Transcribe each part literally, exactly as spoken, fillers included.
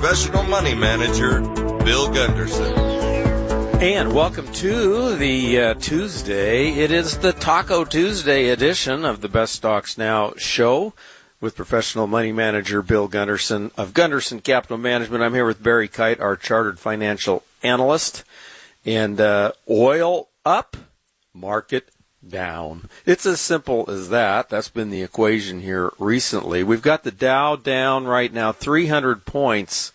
professional money manager, Bill Gunderson. And welcome to the uh, Tuesday. It is the Taco Tuesday edition of the Best Stocks Now show with professional money manager Bill Gunderson of Gunderson Capital Management. I'm here with Barry Kite, our chartered financial analyst. And uh, oil up, market down. It's as simple as that. That's been the equation here recently. We've got the Dow down right now three hundred points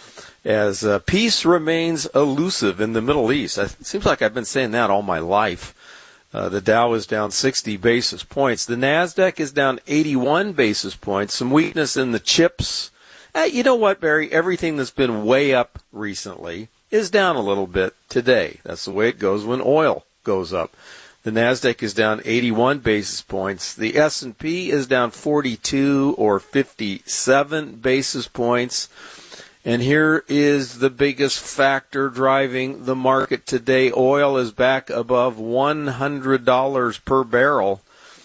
as uh, peace remains elusive in the Middle East. It seems like I've been saying that all my life. Uh, the Dow is down sixty basis points. The NASDAQ is down eighty-one basis points. Some weakness in the chips. Eh, you know what, Barry? Everything that's been way up recently is down a little bit today. That's the way it goes when oil goes up. The NASDAQ is down eighty-one basis points. The S and P is down forty-two or fifty-seven basis points. And here is the biggest factor driving the market today. Oil is back above one hundred dollars per barrel,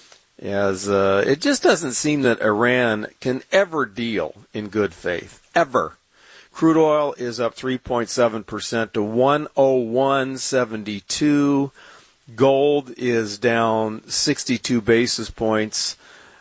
as uh, it just doesn't seem that Iran can ever deal in good faith, ever. Crude oil is up three point seven percent to one oh one seventy-two. Gold is down sixty-two basis points.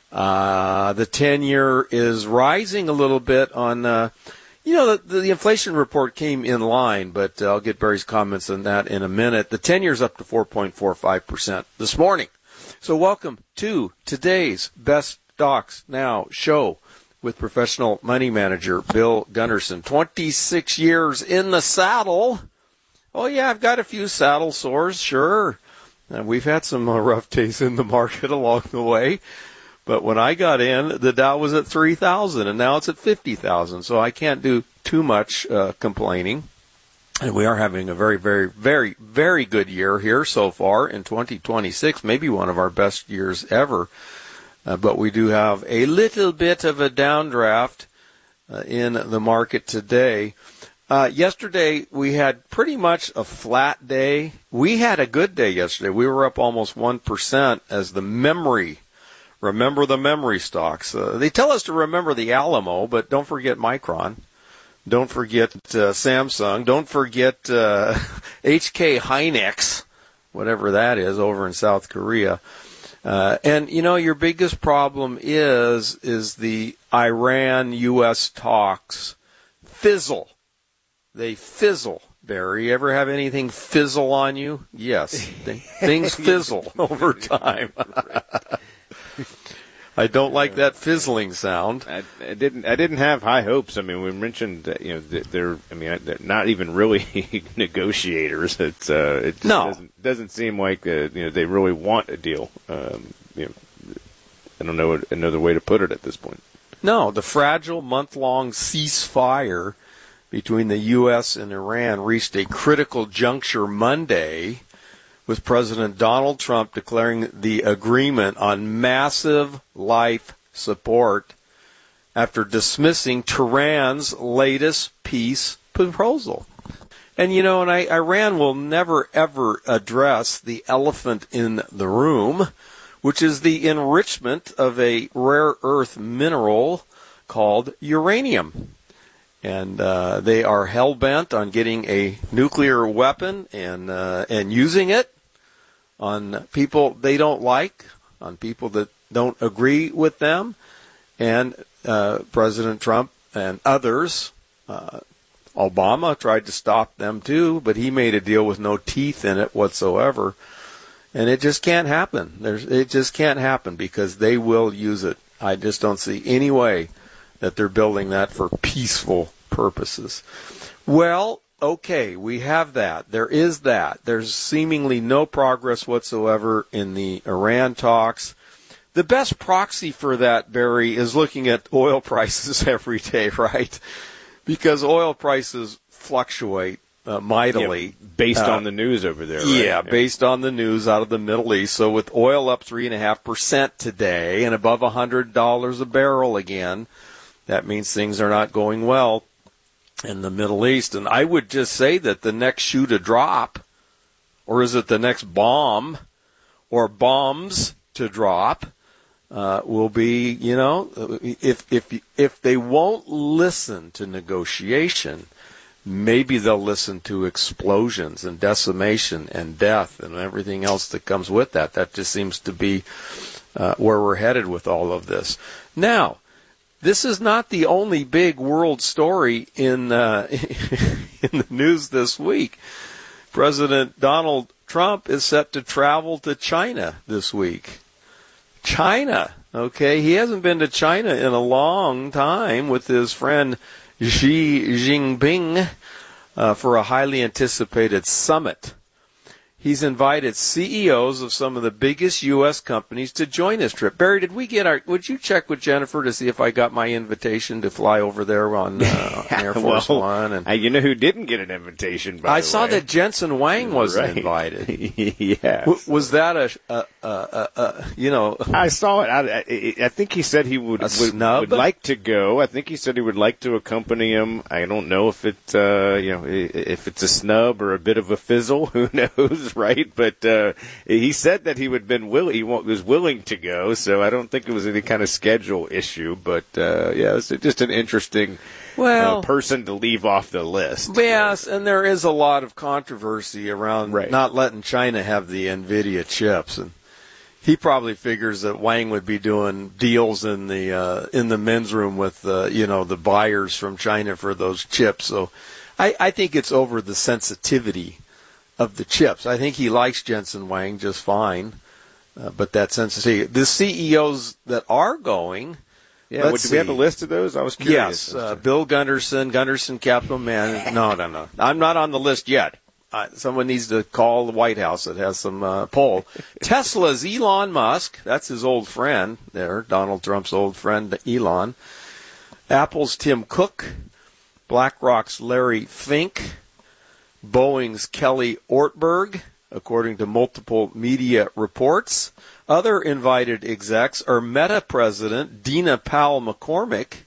Uh, the ten-year is rising a little bit on... Uh, You know, the, the inflation report came in line, but uh, I'll get Barry's comments on that in a minute. The ten-year's up to four point four five percent this morning. So welcome to today's Best Stocks Now show with professional money manager Bill Gunderson. twenty-six years in the saddle. Oh, yeah, I've got a few saddle sores, sure. And we've had some uh, rough days in the market along the way. But when I got in, the Dow was at three thousand, and now it's at fifty thousand. So I can't do too much uh, complaining. And we are having a very, very, very, very good year here so far in twenty twenty-six, maybe one of our best years ever. Uh, but we do have a little bit of a downdraft uh, in the market today. Uh, yesterday, we had pretty much a flat day. We had a good day yesterday. We were up almost one percent as the memory Remember the memory stocks. Uh, they tell us to remember the Alamo, but don't forget Micron. Don't forget uh, Samsung. Don't forget uh, H K Hynix, whatever that is, over in South Korea. Uh, and, you know, your biggest problem is is the Iran-U S talks fizzle. They fizzle. Barry, ever have anything fizzle on you? Yes. Things fizzle over time. I don't like that fizzling sound. I, I didn't. I didn't have high hopes. I mean, we mentioned that, you know, they're. I mean, they're not even really negotiators. It's. Uh, it just no. doesn't doesn't seem like uh, you know they really want a deal. Um, you know, I don't know another way to put it at this point. No, the fragile month-long ceasefire between the U S and Iran reached a critical juncture Monday, with President Donald Trump declaring the agreement on massive life support after dismissing Tehran's latest peace proposal. And, you know, and I, Iran will never, ever address the elephant in the room, which is the enrichment of a rare earth mineral called uranium. And uh, they are hell-bent on getting a nuclear weapon and uh, and using it on people they don't like, on people that don't agree with them. And uh, President Trump and others, uh, Obama tried to stop them too, but he made a deal with no teeth in it whatsoever. And it just can't happen. There's, it just can't happen because they will use it. I just don't see any way that they're building that for peaceful purposes. Well, okay, we have that. There is that. There's seemingly no progress whatsoever in the Iran talks. The best proxy for that, Barry, is looking at oil prices every day, right? Because oil prices fluctuate uh, mightily. Yeah, based uh, on the news over there, right? Yeah, yeah, based on the news out of the Middle East. So with oil up three point five percent today and above one hundred dollars a barrel again, that means things are not going well in the Middle East. And I would just say that the next shoe to drop, or is it the next bomb, or bombs to drop, uh, will be, you know, if if if they won't listen to negotiation, maybe they'll listen to explosions and decimation and death and everything else that comes with that. That just seems to be uh, where we're headed with all of this. Now, this is not the only big world story in uh, in the news this week. President Donald Trump is set to travel to China this week. China, okay? He hasn't been to China in a long time with his friend Xi Jinping uh, for a highly anticipated summit. He's invited C E Os of some of the biggest U S companies to join his trip. Barry, did we get our? Would you check with Jennifer to see if I got my invitation to fly over there on uh, Air Force well, One? And uh, you know who didn't get an invitation? By I the saw way? that Jensen Wang wasn't Right. invited. Yes. W- was that a, a, a, a, a you know? I saw it. I, I, I think he said he would A would, snub? would like to go. I think he said he would like to accompany him. I don't know if it, uh, you know, if it's a snub or a bit of a fizzle. Who knows, right? But uh, he said that he would been will he was willing to go. So I don't think it was any kind of schedule issue. But uh, yeah, it's just an interesting Well, uh, person to leave off the list. yes, and there is a lot of controversy around Right. not letting China have the NVIDIA chips, and he probably figures that Wang would be doing deals in the uh, in the men's room with uh, you know the buyers from China for those chips. So I, I think it's over the sensitivity of the chips. I think he likes Jensen Wang just fine, uh, but that sensitivity. The C E Os that are going. Yeah, Let's what, do we have a see. list of those? I was curious. Yes, uh, Bill Gunderson, Gunderson Capital Man. No, no, no. I'm not on the list yet. Uh, someone needs to call the White House that has some uh, poll. Tesla's Elon Musk. That's his old friend there, Donald Trump's old friend Elon. Apple's Tim Cook. BlackRock's Larry Fink. Boeing's Kelly Ortberg, according to multiple media reports. Other invited execs are Meta President Dina Powell-McCormick,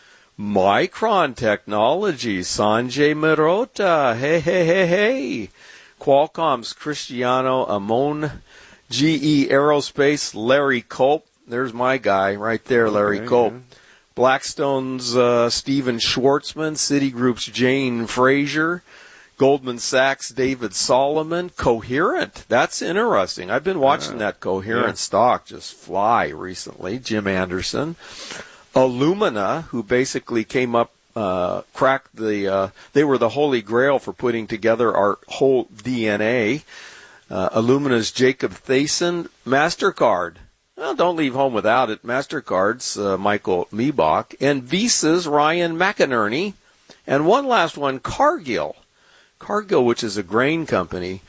Micron Technologies, Sanjay Mehrotra, hey, hey, hey, hey, Qualcomm's Cristiano Amon, G E Aerospace, Larry Culp, there's my guy right there, Larry Okay, Culp, yeah. Blackstone's uh, Steven Schwartzman, Citigroup's Jane Frazier, Goldman Sachs, David Solomon, Coherent. That's interesting. I've been watching that Coherent yeah. stock just fly recently. Jim Anderson. Illumina, who basically came up, uh, cracked the, uh, they were the holy grail for putting together our whole D N A. Uh, Illumina's Jacob Thaysen. MasterCard. Well, don't leave home without it. MasterCard's uh, Michael Miebach. And Visa's Ryan McInerney. And one last one, Cargill. Cargill, which is a grain company,